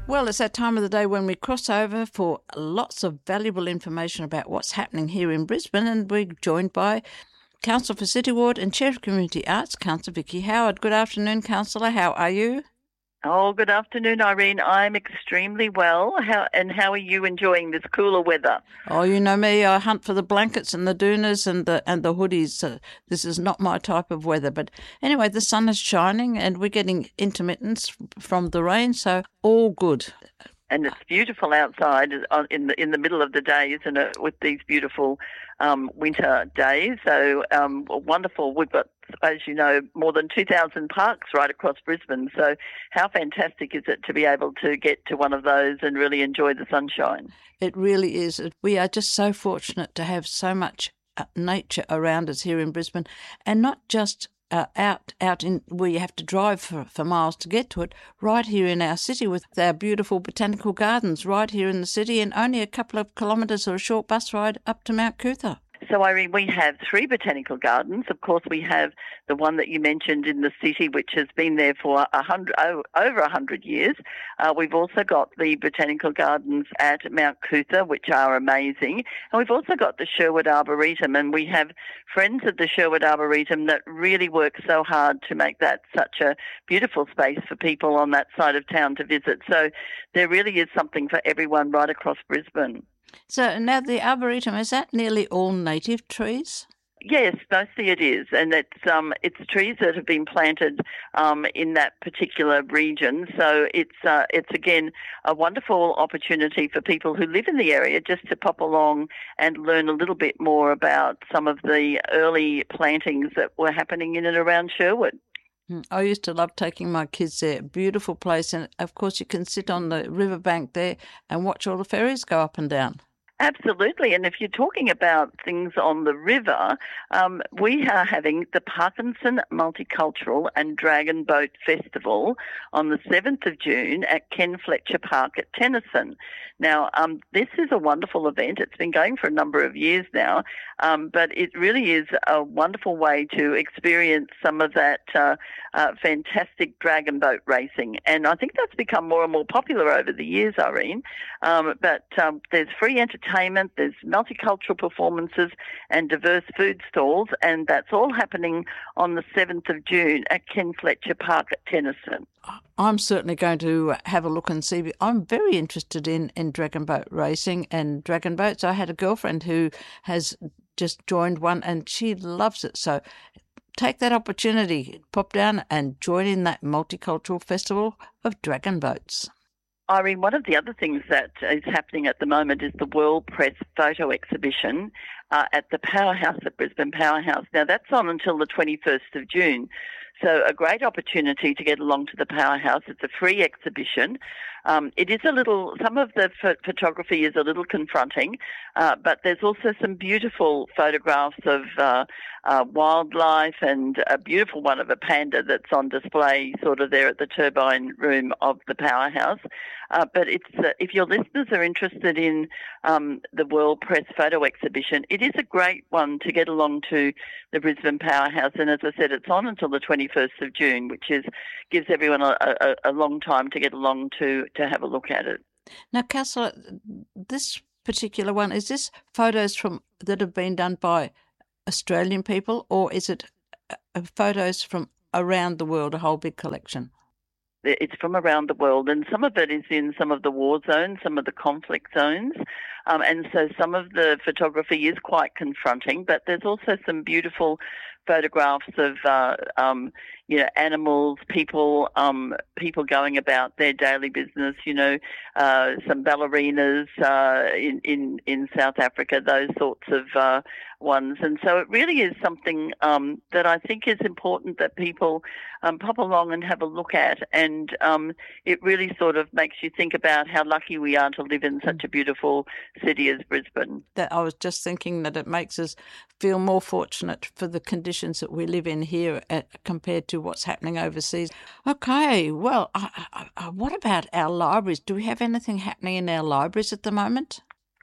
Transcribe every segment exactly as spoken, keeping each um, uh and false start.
Well, it's that time of the day when we cross over for lots of valuable information about what's happening here in Brisbane, and we're joined by Councillor for City Ward and Chair of Community Arts, Councillor Vicky Howard. Good afternoon, Councillor. How are you? Oh, good afternoon, Irene. I'm extremely well. How and how are you enjoying this cooler weather? Oh, you know me. I hunt for the blankets and the doonas and the and the hoodies. So this is not my type of weather. But anyway, the sun is shining and we're getting intermittence from the rain, so all good. And it's beautiful outside in the in the middle of the day, isn't it? With these beautiful um, winter days, so um, wonderful. We've got, as you know, more than two thousand parks right across Brisbane. So how fantastic is it to be able to get to one of those and really enjoy the sunshine? It really is. We are just so fortunate to have so much nature around us here in Brisbane, and not just Uh, out out in where you have to drive for, for miles to get to it, right here in our city with our beautiful botanical gardens right here in the city, and only a couple of kilometres or a short bus ride up to Mount Cootha. So, Irene, we have three botanical gardens. Of course, we have the one that you mentioned in the city, which has been there for a hundred, oh, over a hundred years. Uh, we've also got the botanical gardens at Mount Cootha, which are amazing. And we've also got the Sherwood Arboretum, and we have friends at the Sherwood Arboretum that really work so hard to make that such a beautiful space for people on that side of town to visit. So there really is something for everyone right across Brisbane. So now the Arboretum, is that nearly all native trees? Yes, mostly it is, and it's um it's trees that have been planted um in that particular region. So it's uh, it's again a wonderful opportunity for people who live in the area just to pop along and learn a little bit more about some of the early plantings that were happening in and around Sherwood. I used to love taking my kids there. Beautiful place, and of course you can sit on the riverbank there and watch all the ferries go up and down. Absolutely, and if you're talking about things on the river, um, we are having the Parkinson Multicultural and Dragon Boat Festival on the seventh of June at Ken Fletcher Park at Tennyson. Now, um, this is a wonderful event. It's been going for a number of years now, um, but it really is a wonderful way to experience some of that uh, uh, fantastic dragon boat racing. And I think that's become more and more popular over the years, Irene. Um, but um, there's free entertainment, there's multicultural performances and diverse food stalls, and that's all happening on the seventh of June at Ken Fletcher Park at Tennyson. I'm certainly going to have a look and see. I'm very interested in, in dragon boat racing and dragon boats. I had a girlfriend who has just joined one and she loves it. So take that opportunity, pop down and join in that multicultural festival of dragon boats. Irene, one of the other things that is happening at the moment is the World Press Photo Exhibition uh, at the Powerhouse at Brisbane Powerhouse. Now, that's on until the twenty-first of June. So a great opportunity to get along to the Powerhouse. It's a free exhibition. Um, it is a little, some of the ph- photography is a little confronting, uh, but there's also some beautiful photographs of uh, uh, wildlife, and a beautiful one of a panda that's on display sort of there at the turbine room of the Powerhouse. Uh, but it's uh, if your listeners are interested in um, the World Press Photo Exhibition, it is a great one to get along to the Brisbane Powerhouse. And as I said, it's on until the twenty-first of June, which is gives everyone a, a, a long time to get along to, to have a look at it. Now, Councillor, this particular one, is this photos from that have been done by Australian people, or is it uh, photos from around the world, a whole big collection? It's from around the world, and some of it is in some of the war zones, some of the conflict zones, um, and so some of the photography is quite confronting, but there's also some beautiful photographs of uh, um, you know, animals, people, um, people going about their daily business. You know, uh, some ballerinas uh, in, in in South Africa, those sorts of uh, ones. And so it really is something um, that I think is important that people um, pop along and have a look at. And um, it really sort of makes you think about how lucky we are to live in such a beautiful city as Brisbane. That I was just thinking that it makes us feel more fortunate for the conditions that we live in here at, compared to what's happening overseas. Okay, well, uh, uh, uh, what about our libraries? Do we have anything happening in our libraries at the moment?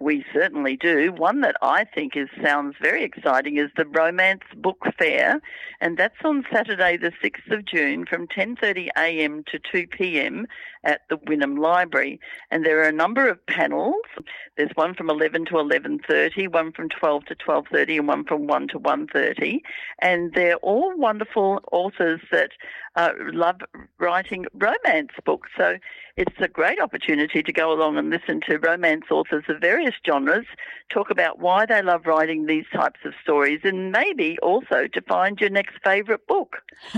We certainly do. One that I think is sounds very exciting is the Romance Book Fair, and that's on Saturday the sixth of June from ten thirty a m to two p m at the Wynnum Library. And there are a number of panels. There's one from eleven to eleven thirty, one from twelve to twelve thirty, and one from one to one thirty. And they're all wonderful authors that uh, love writing romance books. So it's a great opportunity to go along and listen to romance authors of various genres talk about why they love writing these types of stories, and maybe also to find your next favourite book.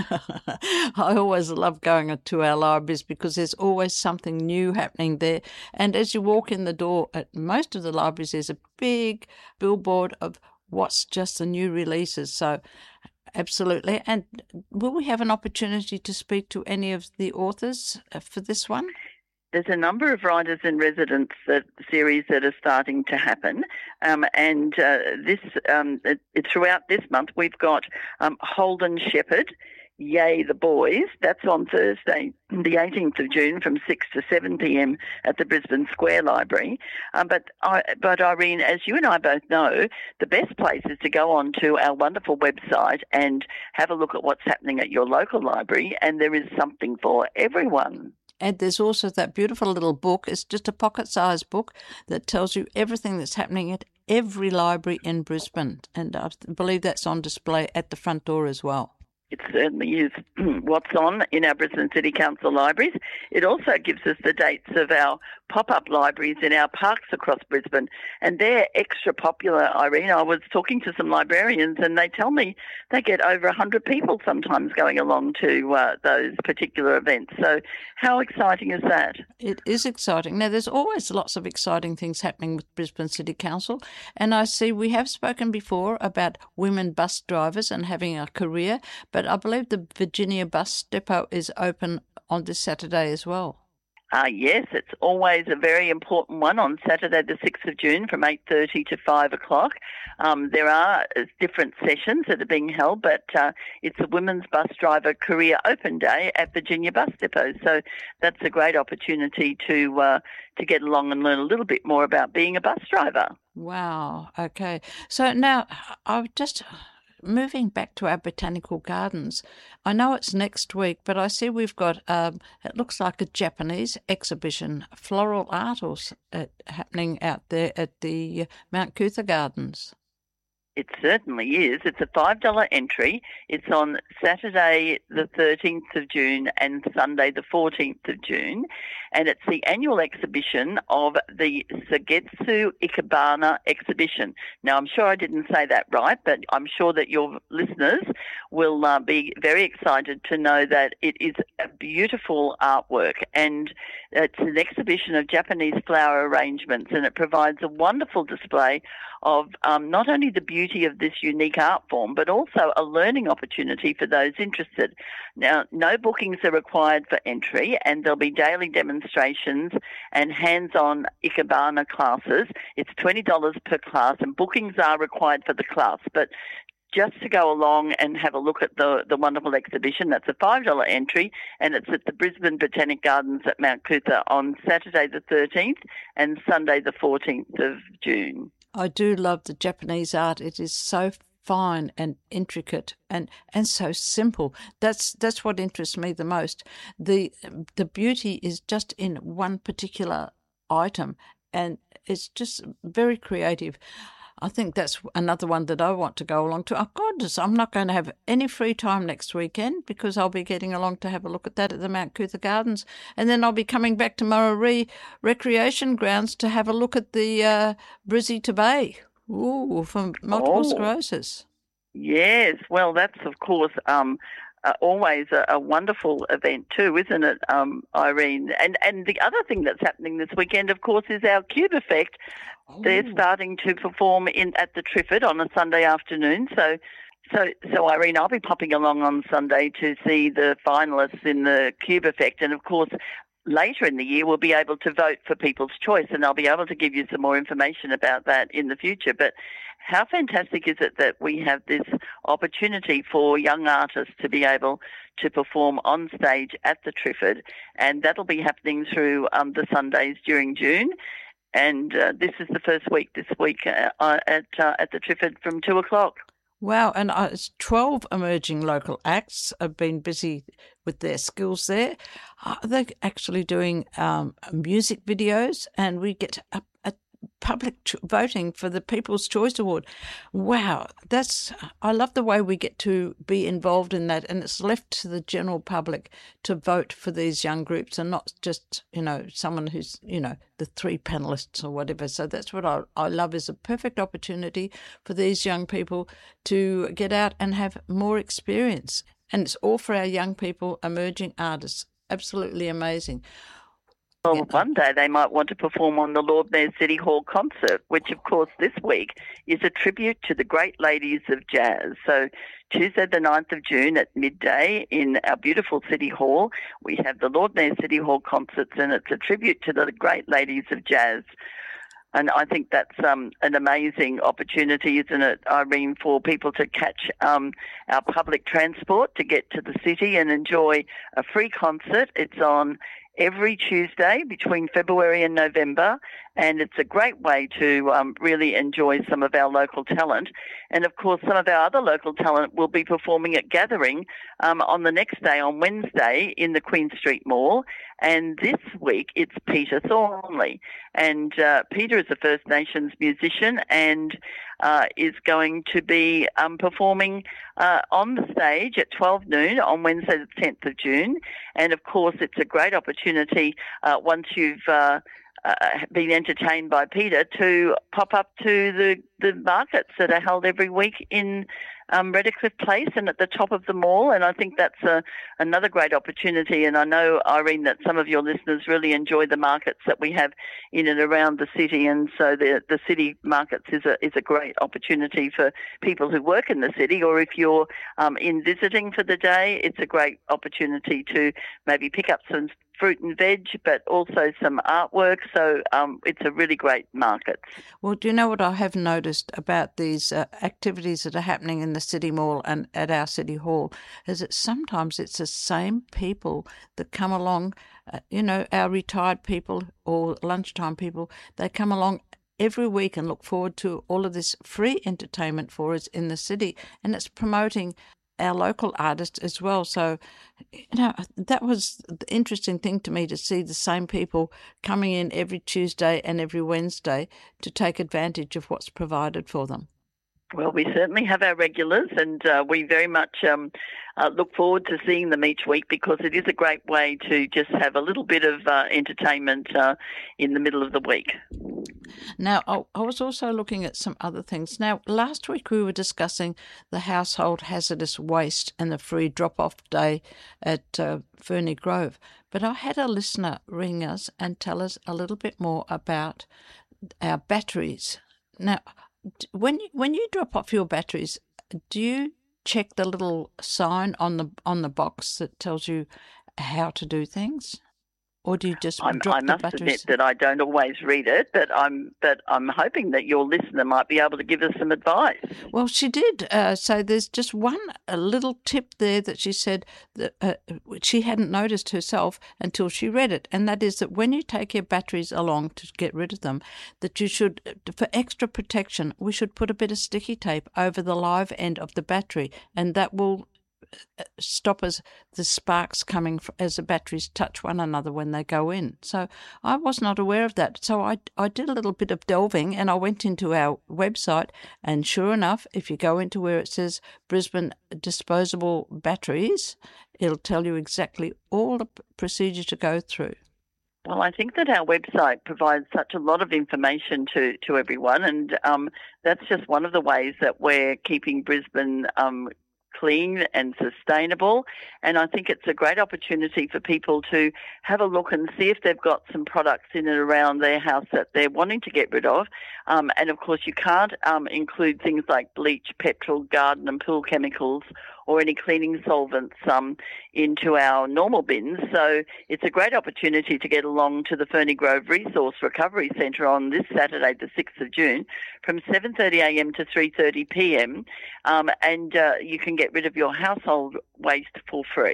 I always love going to our libraries because there's always something new happening there. And as you walk in the door at most of the libraries, there's a big billboard of what's just the new releases. So absolutely. And will we have an opportunity to speak to any of the authors for this one? There's a number of writers in residence that, series that are starting to happen, um, and uh, this um, it, it, throughout this month we've got um, Holden Shepherd, Yay the Boys. That's on Thursday, the eighteenth of June, from six to seven p m at the Brisbane Square Library. Um, but, I, but Irene, as you and I both know, the best place is to go on to our wonderful website and have a look at what's happening at your local library, and there is something for everyone. And there's also that beautiful little book. It's just a pocket-sized book that tells you everything that's happening at every library in Brisbane. And I believe that's on display at the front door as well. It certainly is what's on in our Brisbane City Council libraries. It also gives us the dates of our pop-up libraries in our parks across Brisbane, and they're extra popular, Irene. I was talking to some librarians and they tell me they get over one hundred people sometimes going along to uh, those particular events. So how exciting is that? It is exciting. Now, there's always lots of exciting things happening with Brisbane City Council, and I see we have spoken before about women bus drivers and having a career, but I believe the Virginia Bus Depot is open on this Saturday as well. Uh, yes, it's always a very important one on Saturday the sixth of June from eight thirty to five o'clock. Um, there are different sessions that are being held, but uh, it's a Women's Bus Driver Career Open Day at Virginia Bus Depot. So that's a great opportunity to uh, to get along and learn a little bit more about being a bus driver. Wow, okay. So now I've just... moving back to our botanical gardens, I know it's next week, but I see we've got, um, it looks like a Japanese exhibition, floral art or, uh, happening out there at the Mount Cootha Gardens. It certainly is. It's a five dollars entry. It's on Saturday the thirteenth of June and Sunday the fourteenth of June. And it's the annual exhibition of the Sagetsu Ikebana exhibition. Now, I'm sure I didn't say that right, but I'm sure that your listeners will uh, be very excited to know that it is a beautiful artwork, and it's an exhibition of Japanese flower arrangements, and it provides a wonderful display of um, not only the beauty of this unique art form, but also a learning opportunity for those interested. Now, no bookings are required for entry, and there'll be daily demonstrations and hands-on Ikebana classes. It's twenty dollars per class, and bookings are required for the class, but just to go along and have a look at the, the wonderful exhibition, that's a five dollars entry, and it's at the Brisbane Botanic Gardens at Mount Cootha on Saturday the thirteenth and Sunday the fourteenth of June. I do love the Japanese art. It is so fine and intricate and, and so simple. That's that's what interests me the most. The the beauty is just in one particular item, and it's just very creative. I think that's another one that I want to go along to. Oh, goodness, I'm not going to have any free time next weekend because I'll be getting along to have a look at that at the Mount Cootha Gardens. And then I'll be coming back to Murray Recreation Grounds to have a look at the uh, Brizzy to Bay. Ooh, for multiple oh. sclerosis. Yes, well, that's, of course, um, uh, always a, a wonderful event too, isn't it, um, Irene? And and the other thing that's happening this weekend, of course, is our Cube Effect. Oh. They're starting to perform in at the Triffid on a Sunday afternoon. So, so, so Irene, I'll be popping along on Sunday to see the finalists in the Cube Effect, and of course, later in the year, we'll be able to vote for People's Choice, and I'll be able to give you some more information about that in the future. But how fantastic is it that we have this opportunity for young artists to be able to perform on stage at the Triffid, and that'll be happening through um, the Sundays during June. and uh, this is the first week this week uh, at uh, at the Triffid from two o'clock. Wow, and uh, it's twelve emerging local acts have been busy with their skills there. Uh, they're actually doing um, music videos, and we get a, a public ch- voting for the People's Choice Award. Wow, that's I love the way we get to be involved in that, and it's left to the general public to vote for these young groups, and not just, you know, someone who's, you know, the three panelists or whatever. So that's what I, I love, is a perfect opportunity for these young people to get out and have more experience. And it's all for our young people, emerging artists. Absolutely amazing. Well, one day they might want to perform on the Lord Mayor City Hall concert, which, of course, this week is a tribute to the great ladies of jazz. So Tuesday the ninth of June at midday in our beautiful City Hall, we have the Lord Mayor City Hall concerts, and it's a tribute to the great ladies of jazz. And I think that's um, an amazing opportunity, isn't it, Irene, for people to catch um, our public transport to get to the city and enjoy a free concert. It's on every Tuesday between February and November, and it's a great way to um, really enjoy some of our local talent. And, of course, some of our other local talent will be performing at Gathering um, on the next day, on Wednesday, in the Queen Street Mall. And this week it's Peter Thornley. And uh, Peter is a First Nations musician and uh, is going to be um, performing uh, on the stage at twelve noon on Wednesday the tenth of June. And, of course, it's a great opportunity uh, once you've uh, uh, been entertained by Peter to pop up to the, the markets that are held every week in Um, Redcliffe Place and at the top of the mall, and I think that's a, another great opportunity. And I know, Irene, that some of your listeners really enjoy the markets that we have in and around the city, and so the the city markets is a is a great opportunity for people who work in the city, or if you're um, in visiting for the day, it's a great opportunity to maybe pick up some fruit and veg, but also some artwork. So um, it's a really great market. Well, do you know what I have noticed about these uh, activities that are happening in the City Mall and at our City Hall, is that sometimes it's the same people that come along, uh, you know, our retired people or lunchtime people, they come along every week and look forward to all of this free entertainment for us in the city, and it's promoting our local artists as well. So, you know, that was the interesting thing to me, to see the same people coming in every Tuesday and every Wednesday to take advantage of what's provided for them. Well, we certainly have our regulars, and uh, we very much um, uh, look forward to seeing them each week, because it is a great way to just have a little bit of uh, entertainment uh, in the middle of the week. Now, I was also looking at some other things. Now, last week we were discussing the household hazardous waste and the free drop-off day at uh, Ferny Grove, but I had a listener ring us and tell us a little bit more about our batteries. Now, when you, when you drop off your batteries, do you check the little sign on the on the box that tells you how to do things? Or do you just I'm, drop I the must batteries? admit that I don't always read it, but I'm but I'm hoping that your listener might be able to give us some advice. Well, she did. Uh, so there's just one a little tip there that she said that uh, she hadn't noticed herself until she read it, and that is that when you take your batteries along to get rid of them, that you should, for extra protection, we should put a bit of sticky tape over the live end of the battery, and that will stop as the sparks coming as the batteries touch one another when they go in. So I was not aware of that. So I, I did a little bit of delving, and I went into our website, and sure enough, if you go into where it says Brisbane disposable batteries, it'll tell you exactly all the procedure to go through. Well, I think that our website provides such a lot of information to, to everyone, and um, that's just one of the ways that we're keeping Brisbane um, clean and sustainable. And I think it's a great opportunity for people to have a look and see if they've got some products in and around their house that they're wanting to get rid of. Um, and of course, you can't um, include things like bleach, petrol, garden and pool chemicals, or any cleaning solvents um, into our normal bins. So it's a great opportunity to get along to the Ferny Grove Resource Recovery Centre on this Saturday, the sixth of June, from seven thirty a m to three thirty p m, um, and uh, you can get rid of your household waste for free.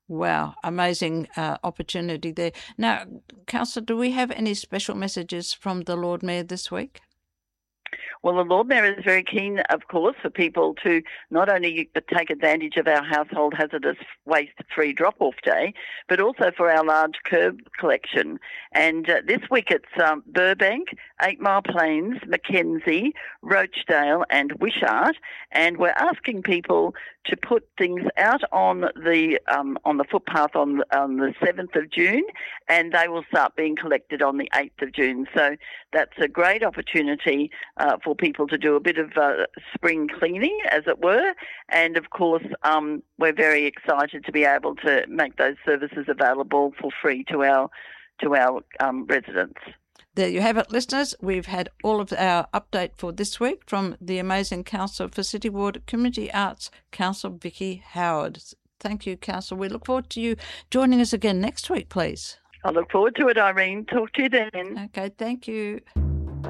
Wow, amazing uh, opportunity there. Now, Councillor, do we have any special messages from the Lord Mayor this week? Well, the Lord Mayor is very keen, of course, for people to not only take advantage of our household hazardous waste-free drop-off day, but also for our large curb collection. And uh, this week it's um, Burbank, Eight Mile Plains, Mackenzie, Roachdale and Wishart. And we're asking people to put things out on the um, on the footpath on, on the seventh of June, and they will start being collected on the eighth of June. So that's a great opportunity uh, for people to do a bit of uh, spring cleaning, as it were. And of course, um, we're very excited to be able to make those services available for free to our to our um, residents. There you have it, listeners. We've had all of our update for this week from the amazing Councillor for City Ward Community Arts, Councillor Vicky Howard. Thank you, Councillor. We look forward to you joining us again next week, please. I look forward to it, Irene. Talk to you then. Okay, thank you.